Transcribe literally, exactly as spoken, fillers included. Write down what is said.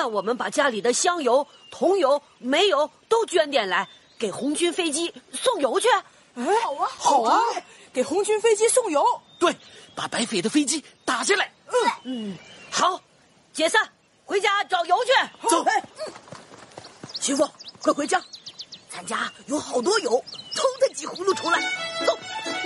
那我们把家里的香油、桐油、煤油都捐点来，给红军飞机送油去。 哎，好啊，好啊，给红军飞机送油。 对，把白匪的飞机打下来。 嗯嗯，好，解散，回家找油去。 走。 嗯，媳妇，快回家，咱家有好多油，偷他几葫芦出来。走。